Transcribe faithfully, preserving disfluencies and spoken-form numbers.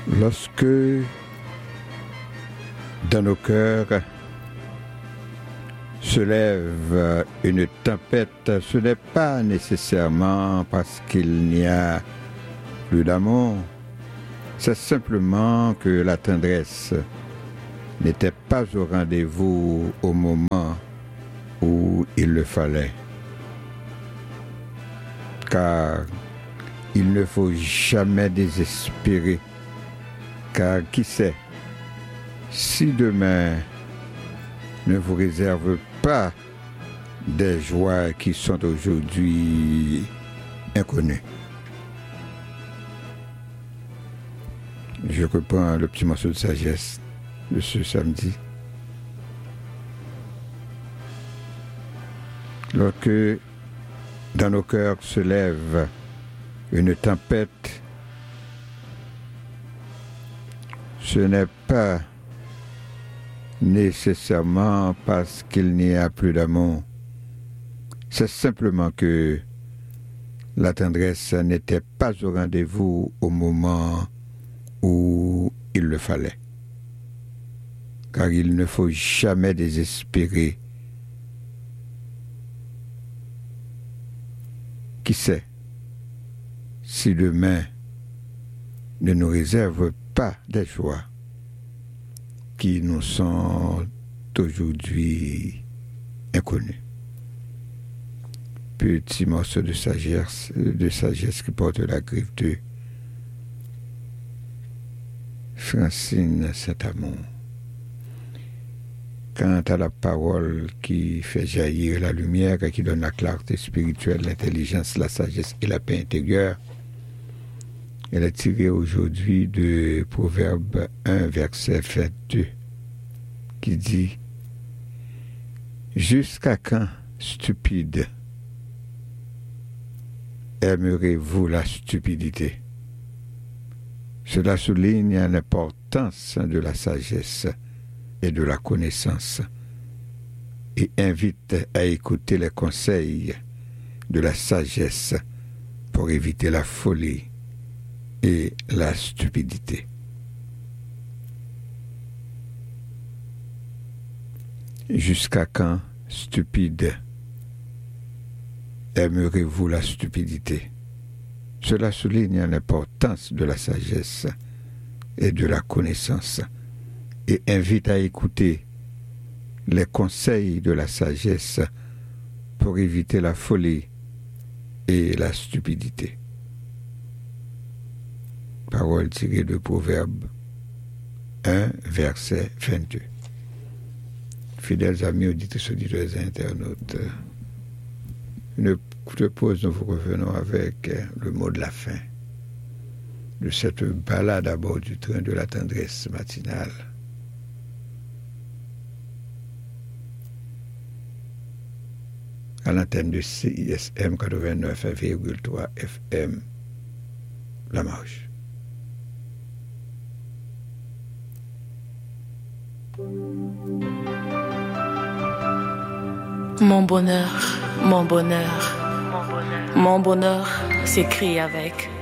Lorsque dans nos cœurs se lève une tempête, ce n'est pas nécessairement parce qu'il n'y a plus d'amour, c'est simplement que la tendresse n'était pas au rendez-vous au moment où il le fallait. Car il ne faut jamais désespérer, car qui sait, si demain ne vous réserve pas des joies qui sont aujourd'hui inconnues. Je reprends le petit morceau de sagesse de ce samedi. Lorsque dans nos cœurs se lève une tempête, ce n'est pas nécessairement parce qu'il n'y a plus d'amour. C'est simplement que la tendresse n'était pas au rendez-vous au moment où il le fallait. Car il ne faut jamais désespérer. Qui sait si demain ne nous réserve pas des joies qui nous sont aujourd'hui inconnues. Petit morceau de sagesse, de sagesse qui porte la griffe de Francine Saint-Amand. Quant à la parole qui fait jaillir la lumière et qui donne la clarté spirituelle, l'intelligence, la sagesse et la paix intérieure, elle est tirée aujourd'hui de Proverbe un, verset vingt-deux, qui dit « Jusqu'à quand, stupide, aimerez-vous la stupidité ?» Cela souligne l'importance de la sagesse et de la connaissance et invite à écouter les conseils de la sagesse pour éviter la folie et la stupidité. Jusqu'à quand, stupide, aimerez-vous la stupidité? Cela souligne l'importance de la sagesse et de la connaissance et invite à écouter les conseils de la sagesse pour éviter la folie et la stupidité. Parole tirée de Proverbe un, verset vingt-deux. Fidèles amis auditeurs, auditeurs et internautes, une courte pause, nous vous revenons avec le mot de la fin de cette balade à bord du train de la tendresse matinale. À l'antenne de C I S M quatre-vingt-neuf virgule trois F M, La Marche. Mon bonheur, mon bonheur, mon bonheur s'écrit avec